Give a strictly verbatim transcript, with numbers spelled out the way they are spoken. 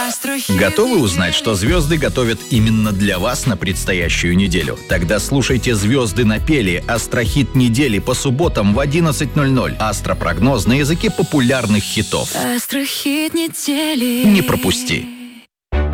Астрохит. Готовы узнать, что звезды готовят именно для вас на предстоящую неделю? Тогда слушайте «Звезды напели» Астрохит недели по субботам в одиннадцать ноль ноль. Астропрогноз на языке популярных хитов. Астрохит недели. Не пропусти!